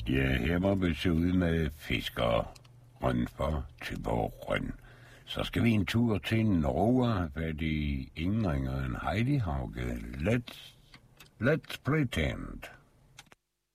Ja, her må vi se ud med fiskere rundt for Thyborøn. Så skal vi en tur til Norge, hvad de ingen ringer end Heidi Hauge. Let's pretend.